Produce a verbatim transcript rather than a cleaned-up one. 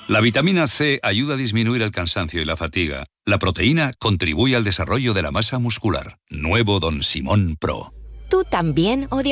La vitamina C ayuda a disminuir el cansancio y la fatiga. La proteína contribuye al desarrollo de la masa muscular. Nuevo Don Simón Pro. ¿Tú también odias